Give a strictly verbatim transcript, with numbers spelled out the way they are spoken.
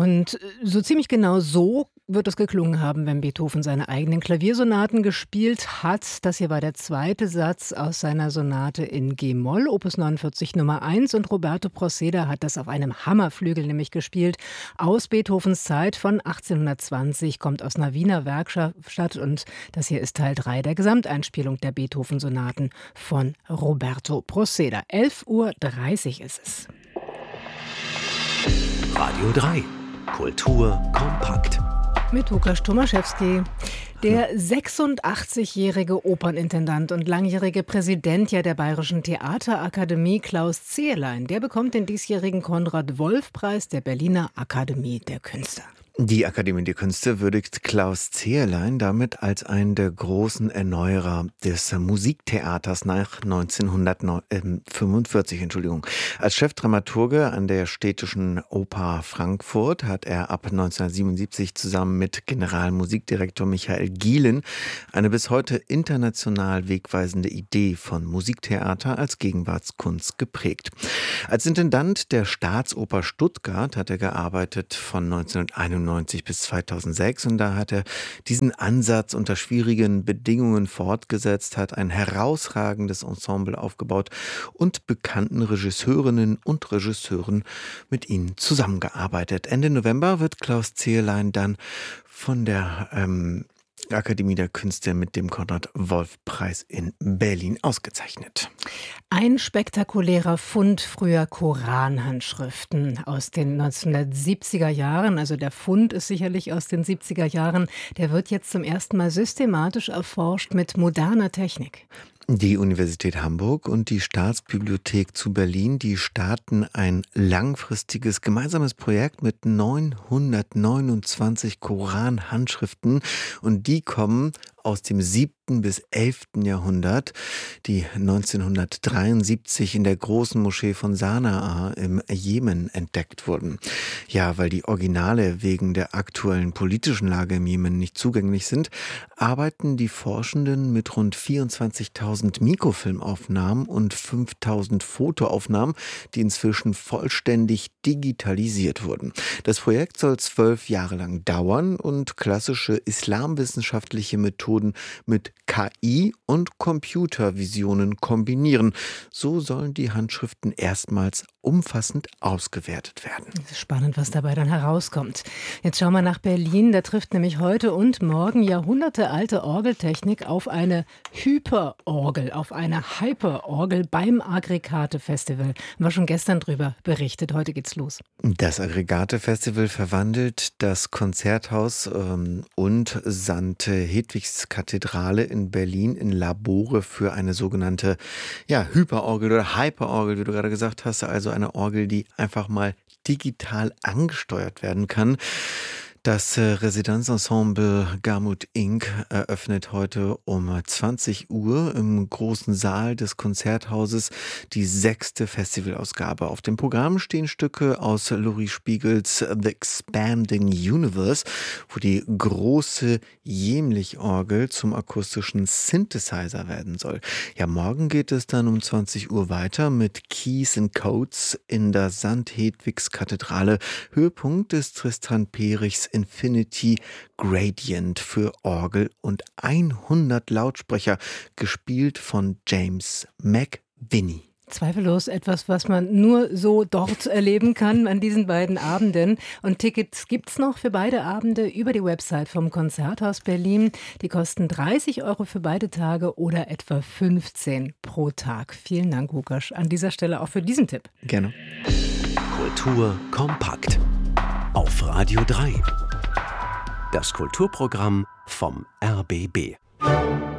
Und so ziemlich genau so wird es geklungen haben, wenn Beethoven seine eigenen Klaviersonaten gespielt hat. Das hier war der zweite Satz aus seiner Sonate in G-Moll, Opus neunundvierzig Nummer eins. Und Roberto Proceda hat das auf einem Hammerflügel nämlich gespielt. Aus Beethovens Zeit von achtzehnhundertzwanzig, kommt aus einer Wiener Werkstatt. Und das hier ist Teil drei der Gesamteinspielung der Beethoven-Sonaten von Roberto Proceda. elf Uhr dreißig ist es. Radio drei. Kultur kompakt. Mit Łukasz Tomaszewski. Der sechsundachtzigjährige Opernintendant und langjährige Präsident ja der Bayerischen Theaterakademie Klaus Zehrlein, der bekommt den diesjährigen Konrad-Wolf-Preis der Berliner Akademie der Künste. Die Akademie der Künste würdigt Klaus Zehrlein damit als einen der großen Erneuerer des Musiktheaters nach neunzehnhundertfünfundvierzig. Entschuldigung. Als Chefdramaturge an der Städtischen Oper Frankfurt hat er ab neunzehnhundertsiebenundsiebzig zusammen mit Generalmusikdirektor Michael Gielen eine bis heute international wegweisende Idee von Musiktheater als Gegenwartskunst geprägt. Als Intendant der Staatsoper Stuttgart hat er gearbeitet von neunzehnhunderteinundneunzig bis zweitausendsechs, und da hat er diesen Ansatz unter schwierigen Bedingungen fortgesetzt, hat ein herausragendes Ensemble aufgebaut und bekannten Regisseurinnen und Regisseuren mit ihnen zusammengearbeitet. Ende November wird Klaus Zehrlein dann von der ähm, Akademie der Künste mit dem Konrad-Wolf-Preis in Berlin ausgezeichnet. Ein spektakulärer Fund früher Koranhandschriften aus den neunzehnhundertsiebziger Jahren. Also der Fund ist sicherlich aus den siebziger Jahren. Der wird jetzt zum ersten Mal systematisch erforscht mit moderner Technik. Die Universität Hamburg und die Staatsbibliothek zu Berlin, die starten ein langfristiges gemeinsames Projekt mit neunhundertneunundzwanzig Koran-Handschriften, und die kommen aus dem siebten bis elften Jahrhundert, die neunzehnhundertdreiundsiebzig in der großen Moschee von Sanaa im Jemen entdeckt wurden. Ja, weil die Originale wegen der aktuellen politischen Lage im Jemen nicht zugänglich sind, arbeiten die Forschenden mit rund vierundzwanzigtausend Mikrofilmaufnahmen und fünftausend Fotoaufnahmen, die inzwischen vollständig digitalisiert wurden. Das Projekt soll zwölf Jahre lang dauern und klassische islamwissenschaftliche Methoden mit K I und Computervisionen kombinieren. So sollen die Handschriften erstmals umfassend ausgewertet werden. Das ist spannend, was dabei dann herauskommt. Jetzt schauen wir nach Berlin. Da trifft nämlich heute und morgen jahrhundertealte Orgeltechnik auf eine Hyperorgel, auf eine Hyperorgel beim Aggregate-Festival. Haben wir schon gestern drüber berichtet. Heute geht's los. Das Aggregate-Festival verwandelt das Konzerthaus ähm, und Sankt Hedwigs Kathedrale in Berlin in Labore für eine sogenannte ja, Hyperorgel oder Hyperorgel, wie du gerade gesagt hast, also eine Orgel, die einfach mal digital angesteuert werden kann. Das Residenzensemble Gamut Incorporated eröffnet heute um zwanzig Uhr im großen Saal des Konzerthauses die sechste Festivalausgabe. Auf dem Programm stehen Stücke aus Laurie Spiegels The Expanding Universe, wo die große Jemlich-Orgel zum akustischen Synthesizer werden soll. Ja, morgen geht es dann um zwanzig Uhr weiter mit Keys and Codes in der Sankt Hedwigs Kathedrale. Höhepunkt ist Tristan Perichs Infinity Gradient für Orgel und hundert Lautsprecher, gespielt von James McVinney. Zweifellos etwas, was man nur so dort erleben kann an diesen beiden Abenden. Und Tickets gibt's noch für beide Abende über die Website vom Konzerthaus Berlin. Die kosten dreißig Euro für beide Tage oder etwa fünfzehn pro Tag. Vielen Dank, Łukasz, an dieser Stelle auch für diesen Tipp. Gerne. Kultur kompakt auf Radio drei. Das Kulturprogramm vom R B B.